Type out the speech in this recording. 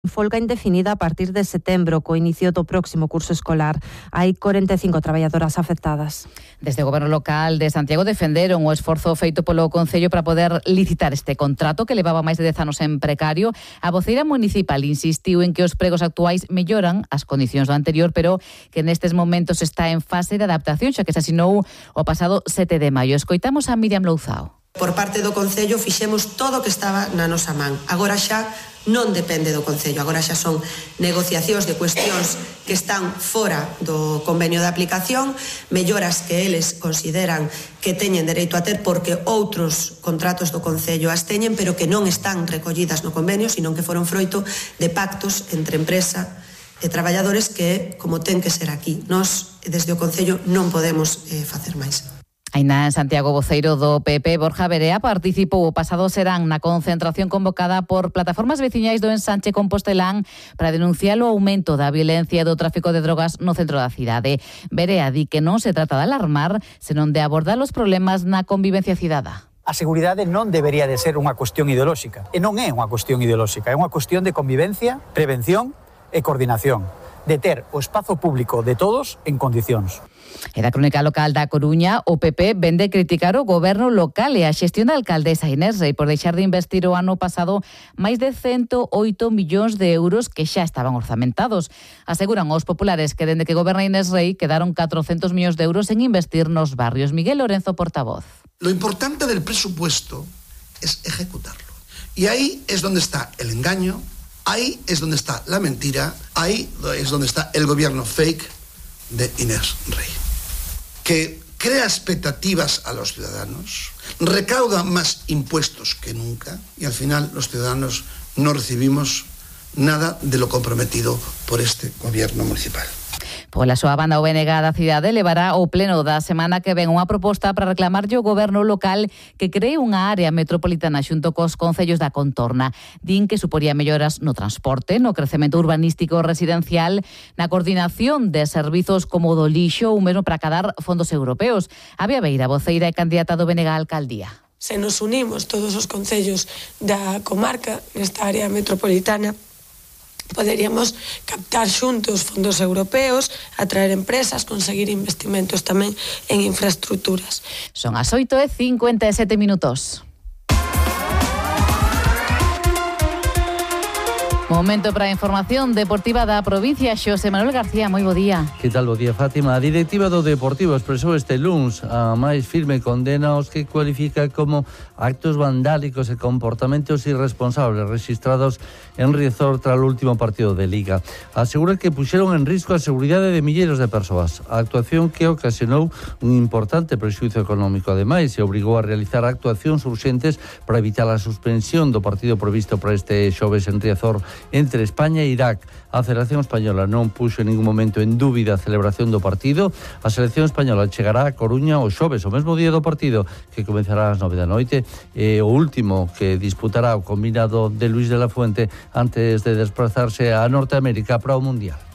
Folga indefinida a partir de setembro, co inicio do próximo curso escolar. Hai 45 traballadoras afectadas. Desde o Goberno local de Santiago defenderon o esforzo feito polo Concello para poder licitar este contrato que levaba máis de 10 anos en precario. A voceira municipal insistiu en que os pregos actuais melloran as condicións do anterior, pero que nestes momentos está en fase de adaptación, xa que se asinou o pasado 7 de maio. Escoitamos a Miriam Louzao. Por parte do Concello fixemos todo o que estaba na nosa man. Agora xa non depende do Concello, agora xa son negociacións de cuestións que están fora do convenio de aplicación, melloras que eles consideran que teñen dereito a ter porque outros contratos do Concello as teñen, pero que non están recollidas no convenio, sino que foron froito de pactos entre empresa e traballadores que, como ten que ser aquí, nós desde o Concello non podemos facer máis. Aínda en Santiago, voceiro do PP, Borja Verea, participou o pasado serán na concentración convocada por plataformas veciñais do ensanche Compostelán para denunciar o aumento da violencia e do tráfico de drogas no centro da cidade. Verea di que non se trata de alarmar, senón de abordar os problemas na convivencia cidadá. A seguridade non debería de ser unha cuestión ideolóxica. E non é unha cuestión ideolóxica, é unha cuestión de convivencia, prevención e coordinación. De ter o espazo público de todos en condicións. E da crónica local da Coruña, o PP vende criticar o goberno local e a xestión da alcaldesa Inés Rei por deixar de investir o ano pasado máis de 108 millóns de euros que xa estaban orzamentados. Aseguran os populares que dende que goberna Inés Rei quedaron 400 millóns de euros en investir nos barrios. Miguel Lorenzo, portavoz. Lo importante del presupuesto es ejecutarlo. Y ahí es donde está el engaño. Ahí es donde está la mentira, ahí es donde está el gobierno fake de Inés Rei, que crea expectativas a los ciudadanos, recauda más impuestos que nunca y al final los ciudadanos no recibimos nada de lo comprometido por este gobierno municipal. Pola súa banda, o BNG da cidade levará ao pleno da semana que ven unha proposta para reclamarlle ao goberno local que cree unha área metropolitana xunto cos concellos da contorna. Din que suporía melloras no transporte, no crecemento urbanístico residencial, na coordinación de servizos como do lixo ou mesmo para cadar fondos europeos. Avia Beira, voceira e candidata do BNG á alcaldía. Se nos unimos todos os concellos da comarca nesta área metropolitana, poderíamos captar xuntos fondos europeos, atraer empresas, conseguir investimentos tamén en infraestructuras. Son as 8:57. Momento para a información deportiva da provincia. Xosé Manuel García, moi bo día. Que tal, bo día, Fátima? A directiva do Deportivo expresou este luns a máis firme condena aos que cualifica como actos vandálicos e comportamentos irresponsables registrados en Riazor tras o último partido de Liga. Asegura que puxeron en risco a seguridade de milleiros de persoas. A actuación que ocasionou un importante prexuízo económico. Ademais, se obrigou a realizar actuacións urxentes para evitar a suspensión do partido previsto para este xoves en Riazor entre España e Irak. A Federación Española non puxo en ningún momento en dúbida a celebración do partido. A selección española chegará a Coruña o xoves, o mesmo día do partido, que comenzará ás 9 da noite, e o último que disputará o combinado de Luis de la Fuente antes de desplazarse a Norteamérica para o Mundial.